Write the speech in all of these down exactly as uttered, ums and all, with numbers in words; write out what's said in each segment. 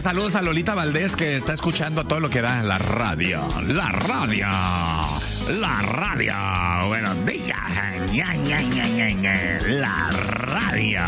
Oye, saludos a Lolita Valdés, que está escuchando todo lo que da la radio. La radio. La radio. Buenos días. Ña, Ña, Ña, Ña, Ña. La radio.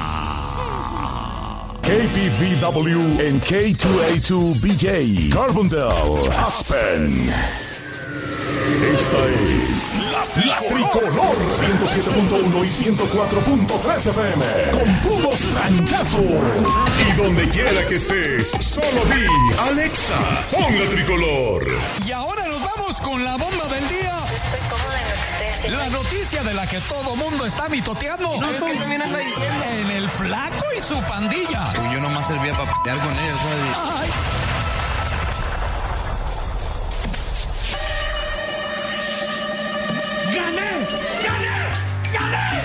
K P V W en K dos A dos B J, Carbondale, Aspen. Esta es la, la Tricolor ciento siete punto uno y ciento cuatro punto tres F M. Con puros trancazos. Y donde quiera que estés, solo di Alexa, pon la Tricolor. Y ahora nos vamos con la bomba del día. Estoy cómoda en lo que estoy haciendo. La noticia de la que todo mundo está mitoteando. No, ¿qué también anda diciendo? En el flaco y su pandilla. Sí, yo nomás servía para pelear con ellos, ¿sabes? Ay. ¡Gané! ¡Gané! ¡Gané!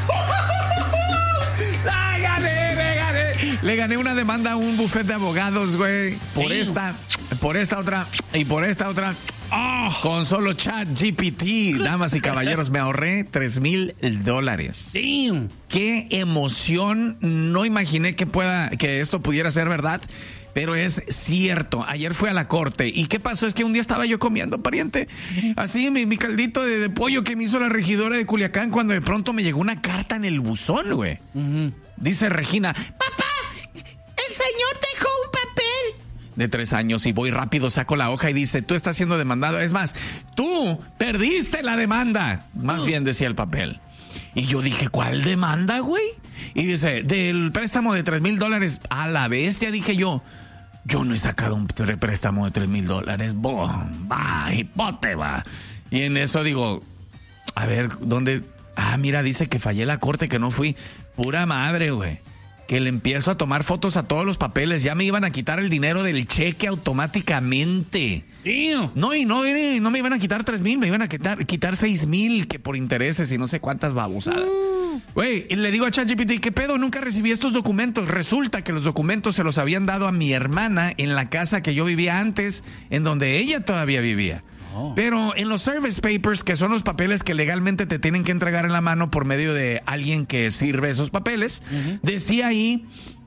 ¡Ay, gané! ¡Le gané! Le gané una demanda a un bufete de abogados, güey. Por Sí. esta, por esta otra y por esta otra. Oh, con solo Chat G P T, damas y caballeros, me ahorré tres mil dólares. Damn. Qué emoción. No imaginé que pueda, que esto pudiera ser verdad, pero es cierto. Ayer fui a la corte. ¿Y qué pasó? Es que un día estaba yo comiendo, pariente, así mi, mi caldito de, de pollo que me hizo la regidora de Culiacán, cuando de pronto me llegó una carta en el buzón, güey. Uh-huh. Dice Regina: papá, el señor dejó un papel de tres años. Y voy rápido, saco la hoja y dice: tú estás siendo demandado. Es más, tú perdiste la demanda. Más bien decía el papel. Y yo dije: ¿cuál demanda, güey? Y dice: del préstamo de tres mil dólares. A la bestia, dije yo. Yo no he sacado un préstamo de tres mil dólares. Va, hipote, va. Y en eso digo: a ver, ¿dónde? Ah, mira, dice que fallé la corte, que no fui. Pura madre, güey. Que le empiezo a tomar fotos a todos los papeles. Ya me iban a quitar el dinero del cheque automáticamente. Damn. No, y no, no me iban a quitar tres mil, me iban a quitar, quitar seis mil, que por intereses y no sé cuántas babosadas. Güey, y le digo a ChatGPT: ¿qué pedo? Nunca recibí estos documentos. Resulta que los documentos se los habían dado a mi hermana en la casa que yo vivía antes, en donde ella todavía vivía. Oh. Pero en los service papers, que son los papeles que legalmente te tienen que entregar en la mano por medio de alguien que sirve esos papeles, uh-huh. decía ahí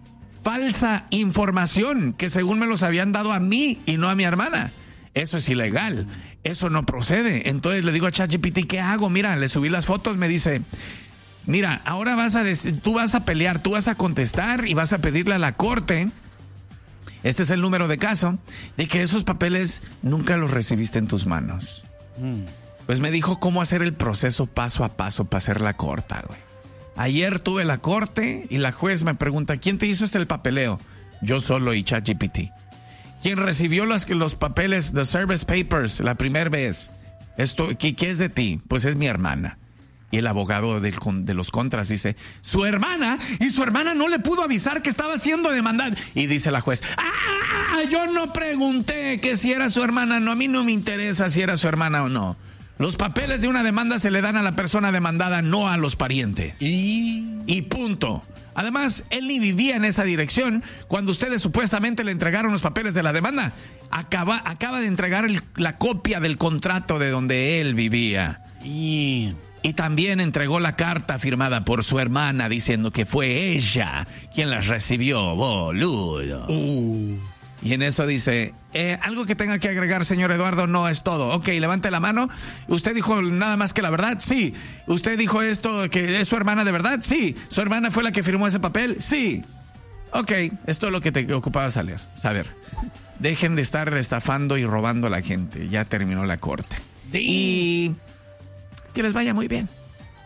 falsa información, que según me los habían dado a mí y no a mi hermana. Eso es ilegal, eso no procede. Entonces le digo a ChatGPT: ¿qué hago? Mira, le subí las fotos, me dice: mira, ahora vas a decir, tú vas a pelear, tú vas a contestar y vas a pedirle a la corte, este es el número de caso, de que esos papeles nunca los recibiste en tus manos. Mm. Pues me dijo cómo hacer el proceso paso a paso para hacer la corta, güey. Ayer tuve la corte y la juez me pregunta: ¿quién te hizo este el papeleo? Yo solo y ChatGPT. ¿Quién recibió los, los papeles, the service papers, la primera vez? Esto, ¿qué, ¿Qué es de ti? Pues es mi hermana. Y el abogado de, de los contras dice: su hermana, y su hermana no le pudo avisar que estaba siendo demandada. Y dice la juez: ¡ah! Yo no pregunté que si era su hermana. No, a mí no me interesa si era su hermana o no. Los papeles de una demanda se le dan a la persona demandada, no a los parientes. Y, y punto. Además, él ni vivía en esa dirección cuando ustedes supuestamente le entregaron los papeles de la demanda. Acaba, acaba de entregar el, la copia del contrato de donde él vivía. Y... Y también entregó la carta firmada por su hermana diciendo que fue ella quien las recibió, boludo. Uh. Y en eso dice: eh, ¿algo que tenga que agregar, señor Eduardo? No, es todo. Ok, levante la mano. ¿Usted dijo nada más que la verdad? Sí. ¿Usted dijo esto, que es su hermana de verdad? Sí. ¿Su hermana fue la que firmó ese papel? Sí. Ok, esto es lo que te ocupaba saber. saber. Dejen de estar estafando y robando a la gente. Ya terminó la corte. Sí. Y... que les vaya muy bien.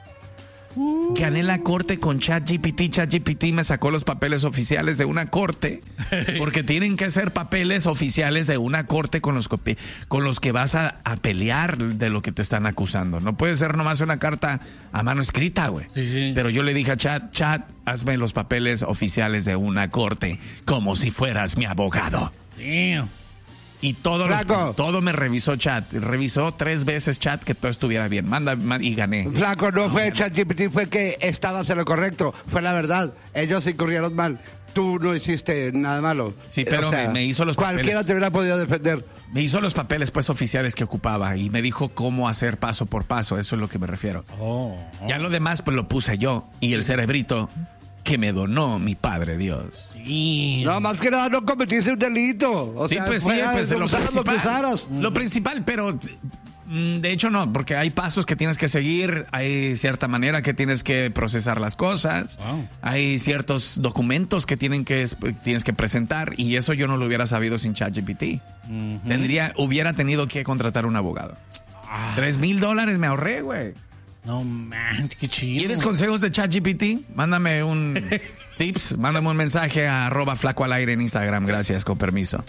Uh. Gané la corte con ChatGPT. ChatGPT me sacó los papeles oficiales de una corte, porque tienen que ser papeles oficiales de una corte con los, con los que vas a, a pelear de lo que te están acusando. No puede ser nomás una carta a mano escrita, güey. Sí, sí. Pero yo le dije a Chat, Chat, hazme los papeles oficiales de una corte como si fueras mi abogado. Damn. Y todo, los, todo me revisó Chat. Revisó tres veces Chat que todo estuviera bien. Manda, manda y gané. Flaco, no fue ChatGPT, fue que estabas en lo correcto. Fue la verdad. Ellos incurrieron mal. Tú no hiciste nada malo. Sí, pero o sea, me, me hizo los papeles. Cualquiera te hubiera podido defender. Me hizo los papeles pues oficiales que ocupaba y me dijo cómo hacer paso por paso. Eso es lo que me refiero. Oh, oh. Ya lo demás pues lo puse yo y el cerebrito que me donó mi Padre Dios. Sí. No, más que nada no cometiste un delito. O Sí, sea, pues sí, fuera pues de lo usar lo que principal. usaras. Lo principal, pero mm, de hecho no, porque hay pasos que tienes que seguir, hay cierta manera que tienes que procesar las cosas, Wow. hay ciertos documentos que tienen que tienes que presentar y eso yo no lo hubiera sabido sin ChatGPT. Tendría, hubiera tenido que contratar un abogado. Ah, Tres mil dólares me ahorré, güey. no, man, qué chido. ¿Quieres consejos de ChatGPT? Mándame un tips, mándame un mensaje a arroba flaco al aire en Instagram. Gracias, con permiso.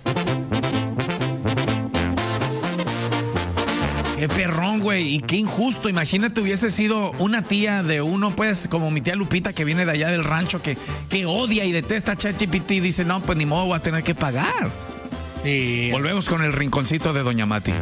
Qué perrón, güey, y qué injusto. Imagínate hubiese sido una tía de uno, pues, como mi tía Lupita, que viene de allá del rancho, que, que odia y detesta a ChatGPT y dice, no, pues ni modo, voy a tener que pagar. Sí. Volvemos con el rinconcito de Doña Mati.